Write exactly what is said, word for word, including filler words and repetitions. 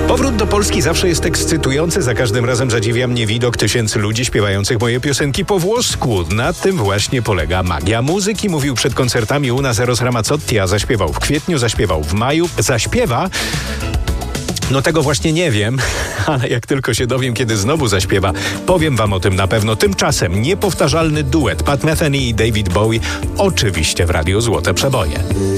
Powrót do Polski zawsze jest ekscytujący. Za każdym razem zadziwia mnie widok tysięcy ludzi śpiewających moje piosenki po włosku. Na tym właśnie polega magia muzyki. Mówił przed koncertami u nas Eros Ramazzotti, a zaśpiewał w kwietniu, zaśpiewał w maju. Zaśpiewa... No tego właśnie nie wiem, ale jak tylko się dowiem, kiedy znowu zaśpiewa, powiem wam o tym na pewno. Tymczasem niepowtarzalny duet Pat Metheny i David Bowie, oczywiście w Radiu Złote Przeboje.